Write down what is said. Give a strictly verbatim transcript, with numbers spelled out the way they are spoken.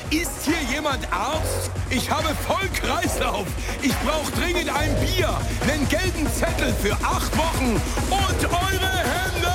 Ist hier jemand Arzt? Ich habe Vollkreislauf. Ich brauche dringend ein Bier, einen gelben Zettel für acht Wochen und eure Hände.